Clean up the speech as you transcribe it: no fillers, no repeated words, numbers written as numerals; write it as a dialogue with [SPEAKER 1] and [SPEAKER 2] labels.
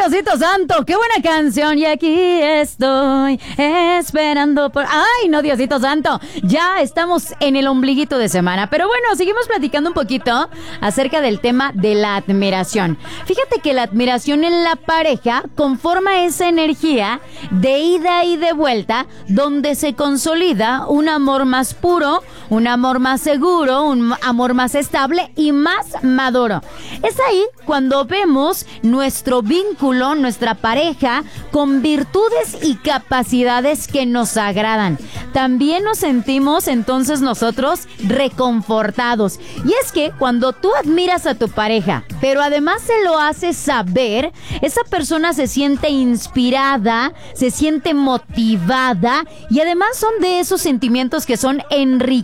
[SPEAKER 1] Diosito Santo! ¡Qué buena canción! Y aquí estoy esperando por... ¡Ay, no, Diosito Santo! Ya estamos en el ombliguito de semana. Pero bueno, seguimos platicando un poquito acerca del tema de la admiración. Fíjate que la admiración en la pareja conforma esa energía de ida y de vuelta, donde se consolida un amor más puro, un amor más seguro, un amor más estable y más maduro. Es ahí cuando vemos nuestro vínculo, nuestra pareja, con virtudes y capacidades que nos agradan. También nos sentimos entonces nosotros reconfortados. Y es que cuando tú admiras a tu pareja, pero además se lo haces saber, esa persona se siente inspirada, se siente motivada y además son de esos sentimientos que son enriquecedores